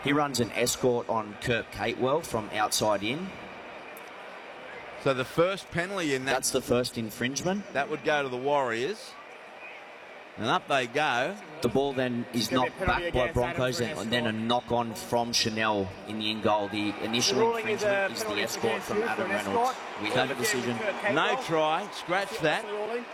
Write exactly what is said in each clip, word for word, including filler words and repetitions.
He runs an escort on Kirk Catewell from outside in. So the first penalty in that... That's the first infringement. That would go to the Warriors. And up they go. The ball then is knocked back by Broncos, and, and then a knock-on from Chanel in the end goal. The initial infringement is the escort from Adam Reynolds. We have a decision. No try. Scratch that.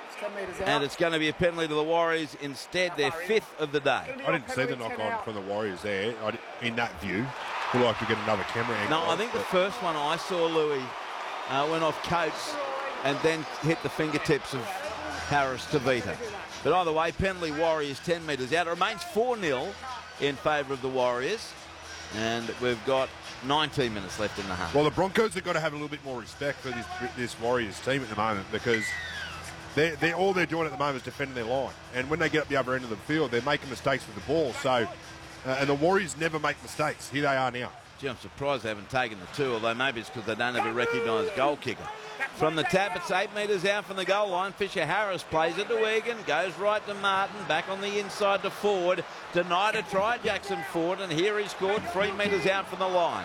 And it's going to be a penalty to the Warriors instead. Their fifth of the day. I didn't see the knock-on from the Warriors there. I, in that view, we'll like to get another camera angle. No, I think the first one I saw, Louis, uh, went off Coates and then hit the fingertips of Harris Tavita. But either way, penalty Warriors ten metres out. It remains four nil in favour of the Warriors. And we've got nineteen minutes left in the half. Well, the Broncos have got to have a little bit more respect for this, this Warriors team at the moment, because they're, they're, all they're doing at the moment is defending their line. And when they get up the other end of the field, they're making mistakes with the ball. So, uh, and the Warriors never make mistakes. Here they are now. Gee, I'm surprised they haven't taken the two, although maybe it's because they don't have a recognised goal kicker. From the tap, it's eight metres out from the goal line. Fisher Harris plays it to Egan, goes right to Martin, back on the inside to Ford. Denied a try, Jackson Ford, and here he scored three metres out from the line.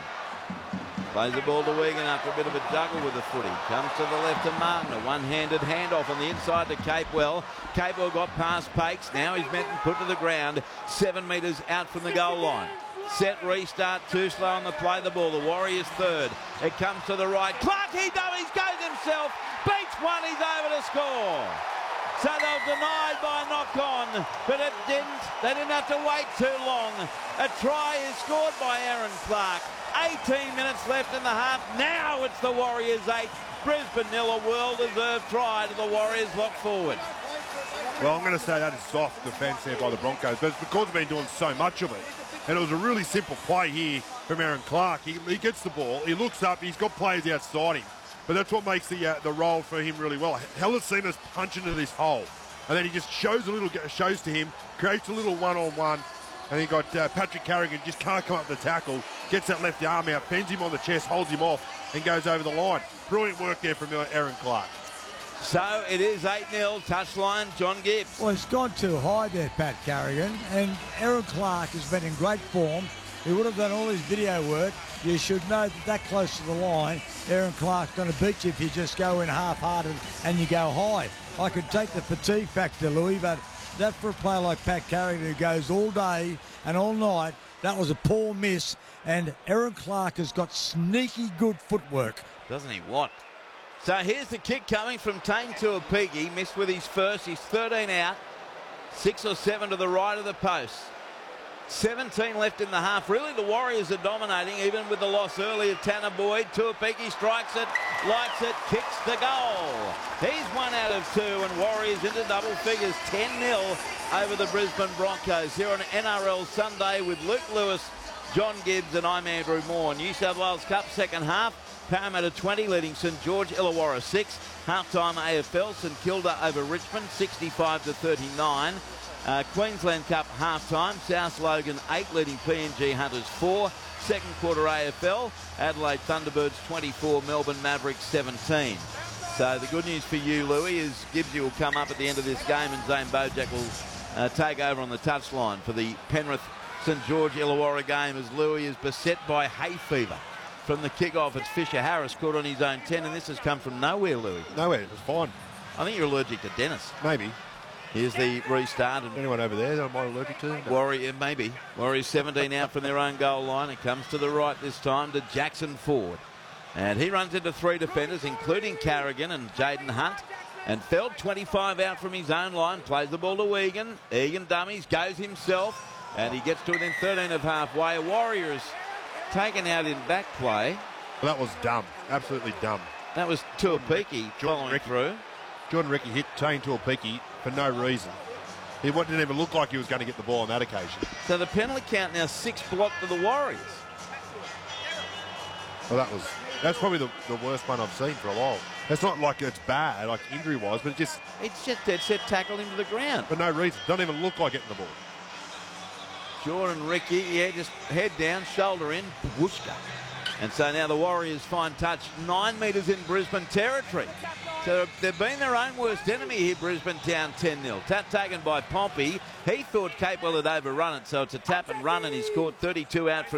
Plays the ball to Egan after a bit of a juggle with the footy. Comes to the left to Martin, a one-handed handoff on the inside to Capewell. Capewell got past Pakes, now he's met and put to the ground, seven metres out from the goal line. Set, restart, too slow on the play, the ball. The Warriors third. It comes to the right. Clark, he dummies, goes himself, beats one, he's over to score. So they were denied by a knock-on, but it didn't. They didn't have to wait too long. A try is scored by Aaron Clark. eighteen minutes left in the half. Now it's the Warriors eight. Brisbane nil, a well-deserved try to the Warriors lock forward. Well, I'm going to say that is soft defence there by the Broncos, but it's because they've been doing so much of it. And it was a really simple play here from Aaron Clark. He, he gets the ball, he looks up, he's got players outside him. But that's what makes the uh, the role for him really well. Helasinas punch into this hole, and then he just shows a little, shows to him, creates a little one-on-one, and he got uh, Patrick Carrigan just can't come up the tackle, gets that left arm out, pins him on the chest, holds him off, and goes over the line. Brilliant work there from Aaron Clark. So it is eight nil, touchline, John Gibbs. Well, it's gone too high there, Pat Carrigan, and Aaron Clark has been in great form. He would have done all his video work. You should know that that close to the line, Aaron Clark's going to beat you if you just go in half-hearted and you go high. I could take the fatigue factor, Louis, but that for a player like Pat Carrigan who goes all day and all night, that was a poor miss, and Aaron Clark has got sneaky good footwork. Doesn't he what? So here's the kick coming from Tane Tuapiki. Missed with his first. He's thirteen out. Six or seven to the right of the post. seventeen left in the half. Really, the Warriors are dominating, even with the loss early of Tanner Boyd. Tuapiki strikes it, lights it, kicks the goal. He's one out of two, and Warriors into double figures. ten nil over the Brisbane Broncos here on N R L Sunday with Luke Lewis, John Gibbs, and I'm Andrew Moore. New South Wales Cup second half. Parramatta twenty leading St George, Illawarra six. Half-time A F L, St Kilda over Richmond, sixty-five to thirty-nine. Uh, Queensland Cup half-time, South Logan eight leading P N G Hunters four. Second quarter A F L, Adelaide Thunderbirds twenty-four, Melbourne Mavericks seventeen. So the good news for you, Louis, is Gibbsy will come up at the end of this game and Zane Bojack will uh, take over on the touchline for the Penrith St George Illawarra game, as Louis is beset by hay fever. From the kick-off, it's Fisher Harris caught on his own ten, and this has come from nowhere, Louis. Nowhere, it was fine. I think you're allergic to Dennis. Maybe. Here's the restart. And anyone over there that I might allergic to? Warrior, maybe. Warriors seventeen out from their own goal line. It comes to the right this time to Jackson Ford. And he runs into three defenders, including Carrigan and Jaden Hunt. And Feld, twenty-five out from his own line, plays the ball to Egan. Egan dummies, goes himself, and he gets to it in thirteen of halfway. Warriors taken out in back play. Well, that was dumb. Absolutely dumb. That was Tuapiki following Ricky. through. Jordan Ricky hit Tane Tuapiki for no reason. He didn't even look like he was going to get the ball on that occasion. So the penalty count now six blocked to the Warriors. Well, that was that's probably the, the worst one I've seen for a while. It's not like it's bad, like injury-wise, but it just... It's just dead set tackle into the ground. For no reason. Don't even look like getting the ball. Jordan Ricky, yeah, just head down, shoulder in, whooshka. And so now the Warriors find touch nine metres in Brisbane territory. So they've been their own worst enemy here, Brisbane down ten nil. Tap taken by Pompey. He thought Capewell had overrun it, so it's a tap and run, and he scored thirty-two out from